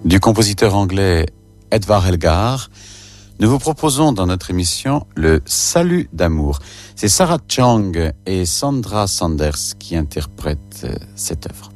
du compositeur anglais Edvard Elgar, nous vous proposons dans notre émission le Salut d'amour. C'est Sarah Chang et Sandra Sanders qui interprètent cette œuvre.